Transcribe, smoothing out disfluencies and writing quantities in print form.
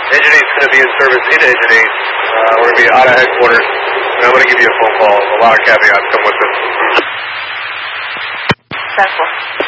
Engine 8's going to be in service in Engine 8. We're going to be out of headquarters, and I'm going to give you a phone call. A lot of caveats come with this. Central.